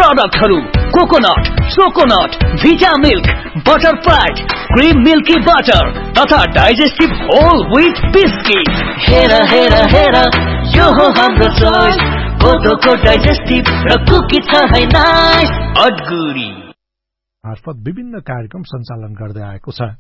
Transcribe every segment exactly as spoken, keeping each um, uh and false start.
प्रोडक्टहरु coconut, सोकोनट, भिटा milk, butterfly, cream milky butter तथा digestive whole wheat biscuit. हेर हेर हेर यो हो हाम्रो चोइस, कोदोको डाइजेस्टिभ र कुकी छ है नाइस अडगुडी मार्फत विभिन्न कार्यक्रम सञ्चालन गर्दै आएको छ।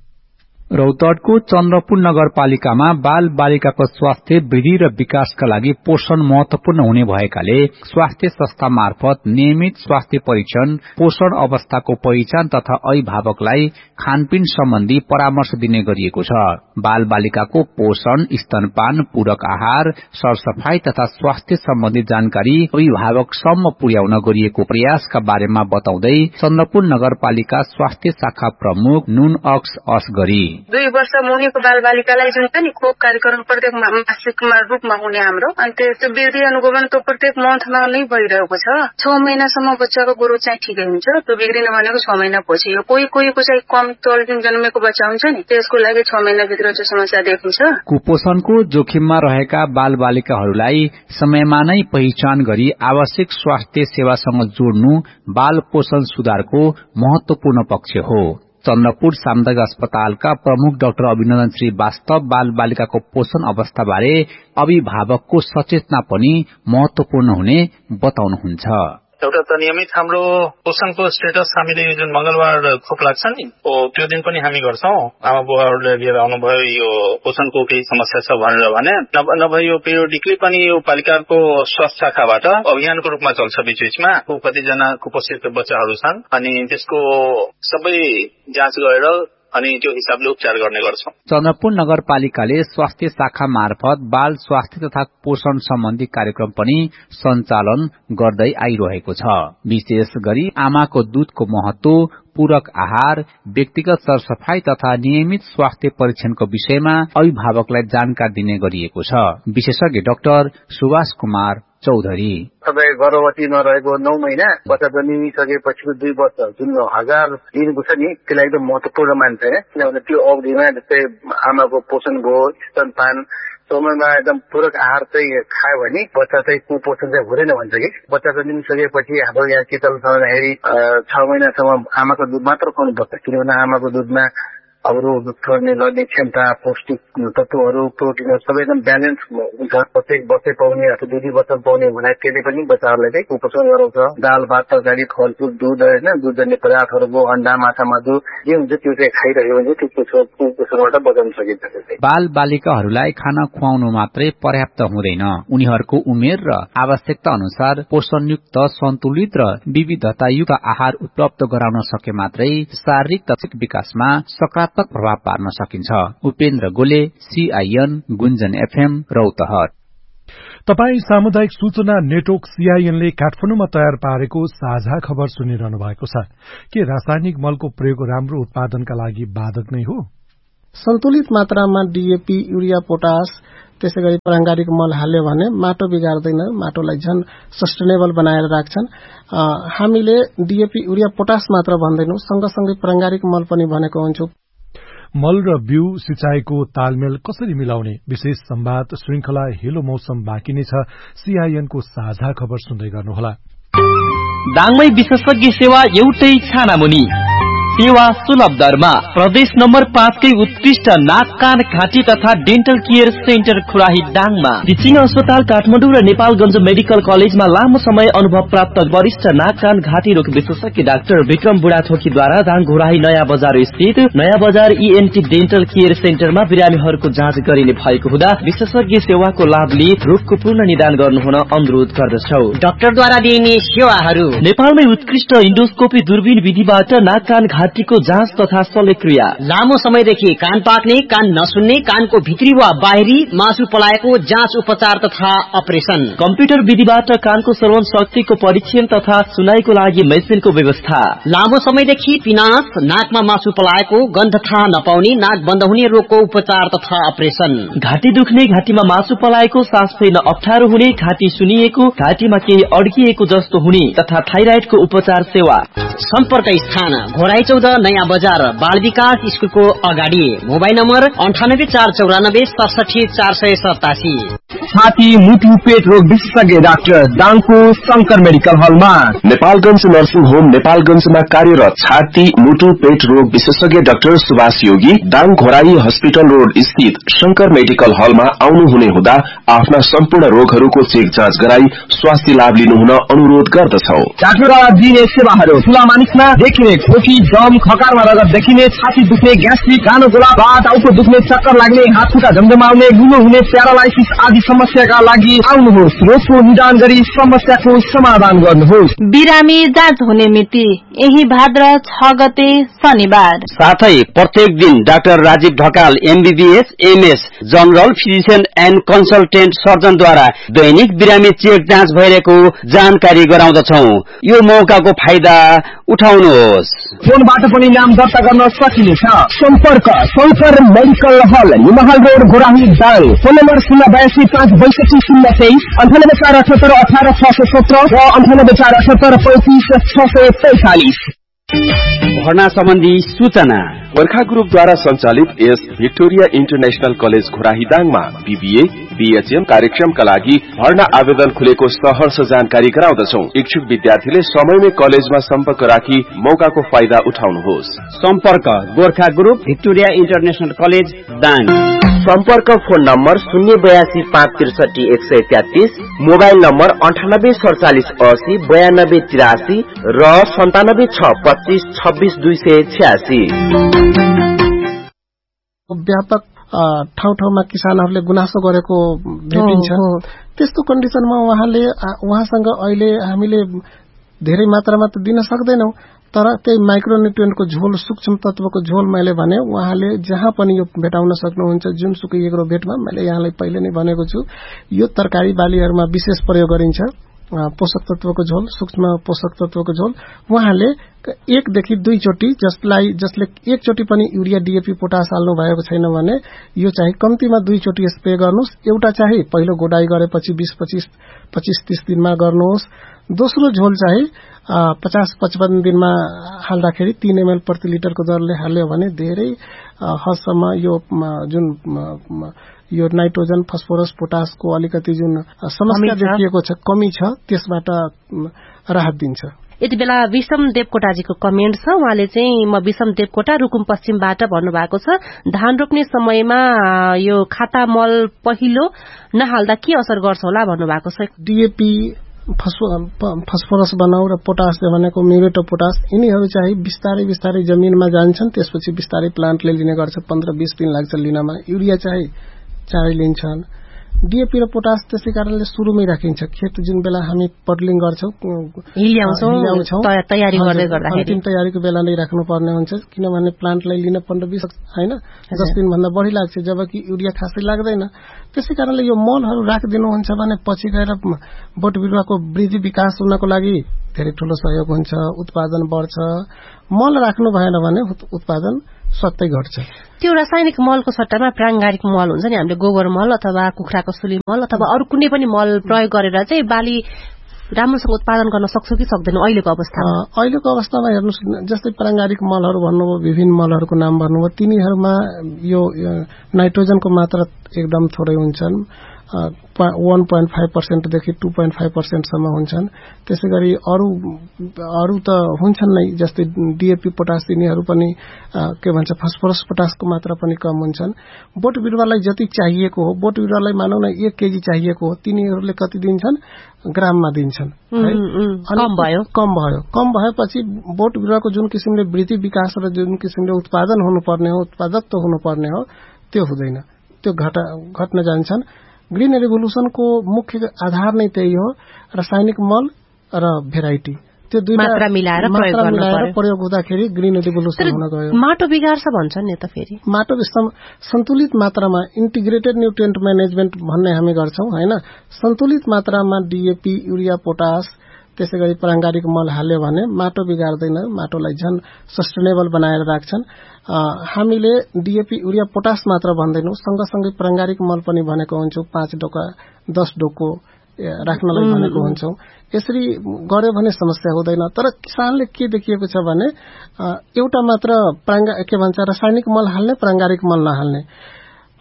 रौतहटको चन्द्रपुर नगरपालिकामा बाल बालिकाको स्वास्थ्य वृद्धि र विकासका लागि पोषण महत्वपूर्ण हुने भएकाले स्वास्थ्य संस्था मार्फत नियमित स्वास्थ्य परीक्षण, पोषण अवस्थाको पहिचान तथा अभिभावकलाई खानपिन सम्बन्धी परामर्श दिने गरिएको छ। बाल बालिकाको पोषण, स्तनपान, पूरक आहार, सरसफाई तथा स्वास्थ्य सम्बन्धी जानकारी अभिभावकसम्म पुर्याउन गरिएको प्रयासका बारेमा बताउँदै चन्द्रपुर नगरपालिका स्वास्थ्य शाखा प्रमुख नुन अक्स अस गरी दुई वर्ष मुनिको बाल बालिकालाई जुन छ नि खोप कार्यक्रम प्रत्येक मासिक रूपमा हुने हाम्रो, अनि त्यो वृद्धि अनुगमन त्यो प्रत्येक मन्थमा नै भइरहेको छ। छ महिनासम्म बच्चाको ग्रोथ चाहिँ ठिकै हुन्छ, त्यो बिग्रिन भनेको छ महिना पछि हो। कोही कोहीको चाहिँ कम तल्किन जन्मेको बच्चा हुन्छ नि, त्यसको लागि छ महिनाभित्र चाहिँ समस्या देखिन्छ। कुपोषणको जोखिममा रहेका बाल बालिकाहरूलाई समयमा नै पहिचान गरी आवश्यक स्वास्थ्य सेवासँग जोड्नु बाल पोषण सुधारको महत्वपूर्ण पक्ष हो। चन्द्रपुर सामुदायिक अस्पतालका प्रमुख डाक्टर अभिनन्दन श्रीवास्तव बाल बालिकाको पोषण अवस्था बारे अभिभावकको सचेतना पनि महत्वपूर्ण हुने बताउनुहुन्छ। एउटा त नियमित हाम्रो पोषणको स्टेटस हामीले जुन मंगलबार खोप लाग्छ नि त्यो दिन पनि हामी गर्छौं। आमा बुवाहरूले लिएर आउनुभयो यो पोषणको केही समस्या छ भनेर भने नभए यो पिरियोडिकली पनि यो पालिकाको स्वास्थ्य शाखाबाट अभियानको रूपमा चल्छ। बीच बीचमा कतिजना कुपोषित बच्चाहरू छन् अनि त्यसको सबै जाँच गरेर अनि त्यो हिसाबले उपचार गर्ने गर्छौं। चन्द्रपुर नगरपालिकाले स्वास्थ्य शाखा मार्फत बाल स्वास्थ्य तथा पोषण सम्बन्धी कार्यक्रम पनि सञ्चालन गर्दै आइरहेको छ। विशेष गरी आमाको दूधको महत्व, पूरक आहार, व्यक्तिगत सरसफाई तथा नियमित स्वास्थ्य परीक्षणको विषयमा अभिभावकलाई जानकारी दिने गरिएको छ। विशेषज्ञ डाक्टर सुभाष कुमार चौधरी तपाईँ गर्भवती नरहेको नौ महिना बच्चा जन्मिसकेपछिको दुई वर्ष जुन हजार दिनको छ नि त्यसलाई एकदम महत्वपूर्ण मान्छ। किनभने त्यो अवधिमा जस्तै आमाको पोषण भयो, स्तनपान समयमा एकदम पूरक आहार चाहिँ खायो भने बच्चा चाहिँ कुपोषण चाहिँ हुँदैन भन्छ कि। बच्चा जन्मिसकेपछि हाम्रो यहाँ के चल्छ भन्दाखेरि छ महिनासम्म आमाको दुध मात्र खुवाउनु पर्छ। किनभने आमाको दुधमा अरू गर्ने लड्ने क्षमता, पौष्टिक तत्वहरू, प्रोटिनहरू सबै एकदम ब्यालेन्स हुन्छ। प्रत्येक वर्ष पाउने अथवा दुई दुई वर्ष पाउने भने त्यसले पनि बच्चाहरूलाई चाहिँ कुपोषण गराउँछ। दाल भात तरकारी फलफुल दूध होइन दुधजन्य पदार्थहरूको अन्डा माछा मासु जे हुन्छ त्यो चाहिँ खाइरह्यो भने त्यो कुपोषणबाट बचाउन सकिन्छ। बाल बालिकाहरूलाई खाना खुवाउनु मात्रै पर्याप्त हुँदैन, उनीहरूको उमेर र आवश्यकता अनुसार पोषणयुक्त, सन्तुलित र विविधतायुक्त आहार उपलब्ध गराउन सके मात्रै शारीरिक तथा विकासमा सकारात्मक प्रभाव पार्न सकिन्छ। उपेन्द्र गोले, सीआईएन, गुन्जन एफएम, रौतहट। तपाई सामुदायिक सूचना नेटवर्क सीआईएनले काठमाडौँमा तयार पारेको साझा खबर सुनिरहनु भएको छ। के रासायनिक मलको प्रयोग राम्रो उत्पादनका लागि बाधक नै हो? सन्तुलित मात्रामा डीएपी, युरिया, पोटास त्यसै गरी प्राङ्गारिक मल हाल्यो भने माटो बिगार्दैन, माटोलाई झन सस्टेनेबल बनाएर राख्छन्। हामीले डीएपी, युरिया, पोटास मात्र भन्दैनौं, सँगसँगै प्राङ्गारिक मल पनि भनेको हुन्छौं। मल र बिउ सिंचाईको तालमेल कसरी मिलाउने विशेष संवाद श्रृंखला हेलो मौसम बाँकी नै छ। सीआईएनको साझा खबर सुन्दै गर्नुहोला। दाङमै विशेषज्ञ सेवा एउटै छानामुनि, सेवा सुलभ दरमा, प्रदेश नम्बर पाँचकै उत्कृष्ट नाक कान घाँटी तथा डेन्टल केयर सेन्टर खुराही दाङमा। टिचिङ अस्पताल काठमाडौँ र नेपालगञ्ज मेडिकल कलेजमा लामो समय अनुभव प्राप्त वरिष्ठ नाक कान घाँटी रोग विशेषज्ञ डाक्टर विक्रम बुढाथोकीद्वारा दाङ घुराही नयाँ बजार स्थित नयाँ बजार ईएनटी डेन्टल केयर सेन्टरमा बिरामीहरूको जाँच गरिने भएको हुँदा विशेषज्ञ सेवाको लाभ लिई रोगको पूर्ण निदान गर्नुहुन अनुरोध गर्दछौ। डाक्टरद्वारा दिइने सेवाहरू: नेपालमै उत्कृष्ट इन्डोस्कोपी दूरबीन विधिबाट नाक कान घाँटीको जाँच तथा शल्यक्रिया, लामो समयदेखि कान पाक्ने, कान नसुन्ने, कानको भित्री वा बाहिरी मासु पलाएको जाँच उपचार तथा अपरेसन, कम्प्युटर विधिबाट कानको श्रवण शक्तिको परीक्षण तथा सुनाईको लागि मेसिनको व्यवस्था, लामो समयदेखि पिनास, नाकमा मासु पलाएको, गन्ध थाहा नपाउने, नाक बन्द हुने रोगको उपचार तथा अपरेसन, घाँटी दुख्ने, घाँटीमा मासु पलाएको, सास फेर्न अप्ठ्यारो हुने, घाँटी सुनिएको, घाँटीमा केही अड्किएको जस्तो हुने तथा थाइराइडको उपचार सेवा। सम्पर्क स्थान घोराई चौध नयाँ बजार बाल विकास स्कुलको अगाडि। मोबाइल नम्बर अन्ठानब्बे चार चौरानब्बे सडसठी चार सय सतासी। छाती मुटु पेट रोग विशेषज्ञ डाक्टर दाङको शंकर मेडिकल हलमा। नेपालगंज नर्सिङ होम नेपालगंजमा कार्यरत छाती मुटु पेट रोग विशेषज्ञ डाक्टर सुभाष योगी दाङ घोराई हस्पिटल रोड स्थित शंकर मेडिकल हलमा आउनुहुने हुँदा आफ्ना सम्पूर्ण रोगहरूको चेक जाँच गराई स्वास्थ्य लाभ लिनुहुन अनुरोध गर्दछौ। डाक्टरद्वारा दिइने सेवाहरू ठूला मानिसमा देखिने खोकी दम खकारमा रगत देखिने छाती दुख्ने ग्यास्ट्रिक गानो गोला बात टाउको दुख्ने चक्कर लाग्ने हात खुट्टा झमझमाउने गुलो हुने प्यारालाइसिस आदि समस्याका लागि आउनुहोस्। रोगको निदान गरी समस्याको समाधान गर्नुहोस्। बिरामी जाँच हुने मिति यही भाद्र छ गते शनिबार। साथै प्रत्येक दिन doctor Rajiv Dhakal MBBS MS general physician and consultant सर्जनद्वारा दैनिक बिरामी चेक जाँच भइरहेको जानकारी गराउँदछौ। यो मौकाको फाइदा उठाउनुहोस्। फोनबाट पनि नाम दर्ता गर्न सकिनेछ। सम्पर्क शंकर मेडिकल हल हिमहल road Ghorahi Dang. Phone number शून्य बयासी पाँच बैसठी शून्य तेइस अन्ठानब्बे चार अठहत्तर अठार छ सय सत्र र अन्ठानब्बे चार अठहत्तर पैंतिस छ सय पैंतालिस। भर्ना सम्बन्धी सूचना वर्खा ग्रुपद्वारा सञ्चालित S Victoria international college Ghorahi दाङमा BBA BHM कार्यक्रमका लागि भर्ना आवेदन खुलेको सहर्ष जानकारी गराउँदछौ। इच्छुक विद्यार्थीले समयमै कलेजमा सम्पर्क राखी मौकाको फाइदा उठाउनुहोस्। सम्पर्क Gorkha group Victoria international college Dang. सम्पर्क फोन नम्बर शून्य बयासी पाँच त्रिसठी एक सय तेत्तीस, मोबाइल नम्बर अन्ठानब्बे सड़चालिस अस्सी बयानब्बे तिरासी र सन्तानब्बे छ पच्चीस छब्बीस दुई सय छ्यासी। व्यापक ठाउँ ठाउँमा किसानहरूले गुनासो गरेको भेटिन्छ। त्यस्तो कन्डिसनमा उहाँले उहाँसँग अहिले हामीले धेरै मात्रामा त दिन सक्दैनौ, तर त्यही माइक्रोन्युट्रिएन्टको झोल सूक्ष्म तत्वको झोल मैले भने उहाँले जहाँ पनि यो भेटाउन सक्नुहुन्छ। जुनसुकै एग्रो भेटमा मैले यहाँलाई पहिले नै भनेको छु, यो तरकारी बालीहरूमा विशेष प्रयोग गरिन्छ। पोषक तत्वको झोल सूक्ष्म पोषक तत्वको झोल उहाँले एकदेखि दुईचोटि जसलाई जसले एकचोटि पनि युरिया डीएपी पोटास हाल्नु भएको छैन भने यो चाहिँ कम्तीमा दुईचोटि स्प्रे गर्नुहोस्। एउटा चाहिँ पहिलो गोडाई गरेपछि बीस पच्चीस पच्चीस तीस दिनमा गर्नुहोस्। दोस्रो झोल चाहिँ पचास पचपन्न दिनमा हाल्दाखेरि तीन एमएल प्रति लिटरको दरले हाल्यो भने धेरै हदसम्म यो जुन यो नाइट्रोजन फस्फोरस पोटासको अलिकति जुन समस्या देखिएको छ कमी छ त्यसबाट राहत दिन्छ। यति बेला विषम देवकोटाजीको कमेन्ट छ। उहाँले चाहिँ म विषम देवकोटा रुकुम पश्चिमबाट भन्नुभएको छ, धान रोप्ने समयमा यो खाता मल पहिलो नहाल्दा के असर गर्छ होला भन्नुभएको छ। डीएपी फस्फोरस बनाऊ र पोटास भनेको म्युरेट पोटास यिनीहरू चाहिँ बिस्तारै बिस्तारै जमिनमा जान्छन्, त्यसपछि बिस्तारै प्लान्टले लिने गर्छ। पन्ध्र बीस दिन लाग्छ लिनमा। युरिया चाहिँ चाँडै लिन्छन्। डीएपी र पोटास त्यसै कारणले सुरुमै राखिन्छ। खेत जुन बेला हामी पडलिङ गर्छौं तयारी गर्दै गर्दाखेरि अन्तिम तयारीको बेला नै राख्नुपर्ने हुन्छ, किनभने प्लान्टलाई लिन पन्ध्र बीस हैन दस दिन भन्दा बढी लाग्छ, जबकि युरिया खासै लाग्दैन। त्यसै कारणले यो मलहरू राखिदिनुहुन्छ भने पछि गएर बोट बिरुवाको वृद्धि विकास हुनको लागि धेरै ठूलो सहयोग हुन्छ, उत्पादन बढ्छ। मल राख्नु भएन भने उत्पादन स्वतै घट्छ। त्यो रासायनिक मलको सट्टामा प्राङ्गारिक मल हुन्छ नि, हामीले गोबर मल अथवा कुखुराको सुली मल अथवा अरू कुनै पनि मल प्रयोग गरेर चाहिँ बाली राम्रोसँग उत्पादन गर्न सक्छौं कि सक्दैनौं अहिलेको अवस्थामा? अहिलेको अवस्थामा हेर्नुस्, जस्तै प्राङ्गारिक मलहरू भन्नुभयो, विभिन्न मलहरूको नाम भन्नुभयो, तिनीहरूमा यो नाइट्रोजनको मात्रा एकदम थोरै हुन्छन्। वन point five पर्सेन्टदेखि two point five पर्सेन्टसम्म हुन्छन्। त्यसै गरी अरू अरू त हुन्छन् नै, जस्तै डीएपी पोटास यिनीहरू पनि के भन्छ फस्फोरस पोटासको मात्रा पनि कम हुन्छन्। बोट बिरुवालाई जति चाहिएको हो, बोट बिरुवालाई मानौ न एक केजी चाहिएको हो, तिनीहरूले कति दिन्छन्? ग्राममा दिन्छन्। कम भयो कम भयो कम भएपछि बोट बिरुवाको जुन किसिमले वृद्धि विकास र जुन किसिमले उत्पादन हुनुपर्ने हो, उत्पादकत्व हुनुपर्ने हो, त्यो हुँदैन, त्यो घट्न जान्छन्। ग्रीन रेभोल्युसनको मुख्य आधार नै त्यही हो, रासायनिक मल र भेराइटी, त्यो दुई मात्रा मिलाएर प्रयोग हुँदाखेरि ग्रीन रेभोल्युसन हुन गयो। माटो बिगार्छ भन्छन् नि त फेरि? माटो सन्तुलित मात्रामा इन्टिग्रेटेड न्युट्रिएन्ट म्यानेजमेन्ट भन्ने हामी गर्छौं हैन। सन्तुलित मात्रामा डीएपी युरिया पोटास त्यसै गरी प्राङ्गारिक मल हाल्यो भने माटो बिगार्दैन, माटोलाई झन सस्टेनेबल बनाएर राख्छन्। हामीले डीएपी युरिया पोटास मात्र भन्दैनौं, सँगसँगै प्राङ्गारिक मल पनि भनेको हुन्छौं, पाँच डोका दस डोको राख्नलाई भनेको हुन्छौं। यसरी गर्यो भने समस्या हुँदैन। तर किसानले के देखिएको छ भने एउटा मात्र प्राङ्गा के भन्छ रासायनिक मल हाल्ने, प्राङ्गारिक मल नहाल्ने।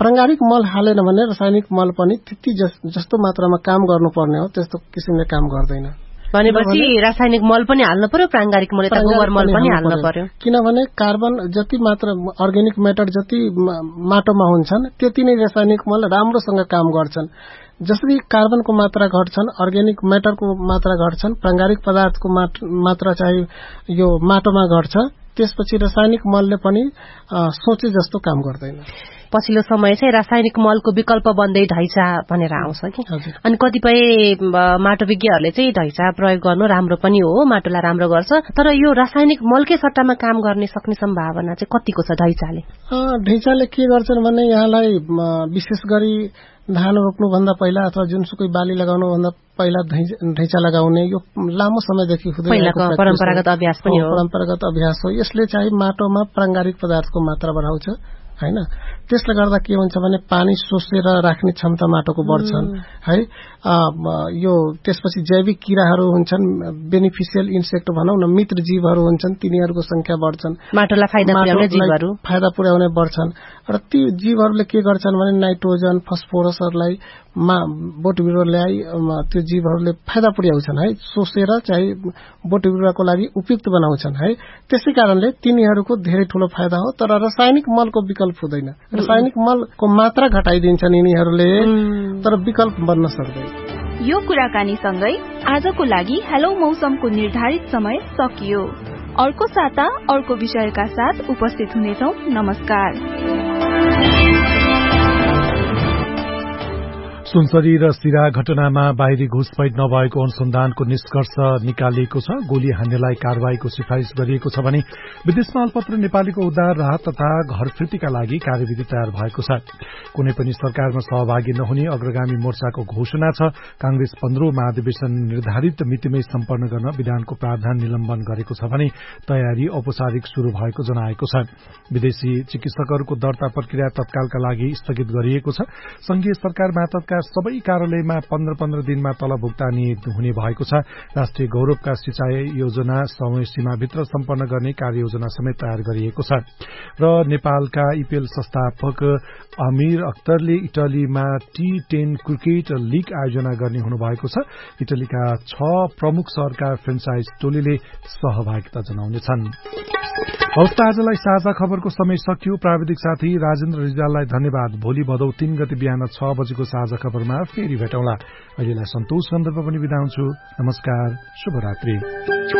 प्राङ्गारिक मल हालेन भने रासायनिक मल पनि त्यति जस्तो मात्रामा काम गर्नुपर्ने हो त्यस्तो किसिमले काम गर्दैन। भनेपछि रासायनिक मल पनि हाल्नु पर्यो, प्राङ्गारिक मल गोबर मल पनि हाल्नु पर्यो। किनभने कार्बन जति मात्र अर्ग्यानिक म्याटर जति माटोमा हुन्छन् त्यति नै रासायनिक मल राम्रोसँग काम गर्छन्। जसरी कार्बनको मात्रा घट्छन्, अर्ग्यानिक म्याटरको मात्रा घट्छन्, प्राङ्गारिक पदार्थको मात्रा चाहिँ यो माटोमा घट्छ, त्यसपछि रासायनिक मलले पनि सोचे जस्तो काम गर्दैन। पछिल्लो समय चाहिँ रासायनिक मलको विकल्प बन्दै ढैचा भनेर आउँछ कि, अनि कतिपय माटो विज्ञहरूले चाहिँ ढैचा प्रयोग गर्नु राम्रो पनि हो, माटोलाई राम्रो गर्छ, तर यो रासायनिक मलकै सट्टामा काम गर्ने सक्ने सम्भावना चाहिँ कतिको छ ढैचाले? ढैचाले के गर्छन् भने यहाँलाई विशेष गरी धान रोप्नुभन्दा पहिला अथवा जुनसुकै बाली लगाउनुभन्दा पहिला ढैचा लगाउने यो लामो समयदेखि हुँदै आएको परम्परागत अभ्यास पनि हो। परम्परागत अभ्यास हो। यसले चाहिँ माटोमा प्राङ्गारिक पदार्थको मात्रा बढाउँछ हैन। त्यसले गर्दा के हुन्छ भने पानी सोसेर राख्ने क्षमता माटोको बढ्छन् है। यो त्यसपछि जैविक किराहरू हुन्छन्, बेनिफिसियल इन्सेक्ट भनौं न, मित्र जीवहरू हुन्छन्, तिनीहरूको संख्या बढ्छन्, माटोलाई फाइदा पुर्याउने जीवहरू फाइदा पुर्याउने बढ्छन् र ती जीवहरूले के गर्छन् भने नाइट्रोजन फस्फोरसहरूलाई बोट बिरुवा ल्याई त्यो जीवहरूले फाइदा पुर्याउँछन् है, सोसेर चाहिँ बोट बिरुवाको लागि उपयुक्त बनाउँछन् है। त्यसै कारणले तिनीहरूको धेरै ठूलो फाइदा हो। तर रासायनिक मलको विकल्प हुँदैन। रासायनिक मलको मात्रा घटाइदिन्छन् यिनीहरूले, तर विकल्प बन्न सक्दैन। यो कुराकानी सँगै आजको लागि हेलो मौसमको निर्धारित समय सकियो। अर्को साता अर्को विषयका साथ उपस्थित हुनेछौं। नमस्कार। सुनसरी र सिरा घटनामा बाहिरी घुसपैठ नभएको अनुसन्धानको निष्कर्ष निकालिएको छ। गोली हान्नेलाई कारवाहीको सिफारिश गरिएको छ भने विदेशमा अल्पत्र नेपालीको उद्धार राहत तथा घर फिर्तीका लागि कार्यविधि तयार भएको छ। कुनै पनि सरकारमा सहभागी नहुने अग्रगामी मोर्चाको घोषणा छ। कांग्रेस पन्ध्रौं महाधिवेशन निर्धारित मितिमै सम्पन्न गर्न विधानको प्रावधान निलम्बन गरेको छ भने तयारी औपचारिक शुरू भएको जनाएको छ। विदेशी चिकित्सकहरूको दर्ता प्रक्रिया तत्कालका लागि स्थगित गरिएको छ। संघीय सरकार मातहतका सबै कार्यालयमा पन्ध्र पन्ध्र दिनमा तलब भुक्तानी हुने भएको छ। राष्ट्रिय गौरवका सिंचाई योजना समय सीमाभित्र सम्पन्न गर्ने कार्ययोजना समेत तयार गरिएको छ। र नेपालका आईपीएल संस्थापक अमीर अख्तरले इटलीमा टी टेन क्रिकेट लीग आयोजना गर्ने हुनुभएको छ। इटलीका छ प्रमुख शहरका फ्रेन्चाइज टोलीले सहभागिता जनाउनेछन्। हवस् त आजलाई साझा खबरको समय सकियो। प्राविधिक साथी राजेन्द्र रिजाललाई धन्यवाद। भोलि भदौ तीन गते बिहान छ बजेको साझा खबरमा फेरि भेटौँला। अहिलेलाई सन्तोष गन्धर्व पनि बिदा हुन्छु। नमस्कार, शुभरात्रि।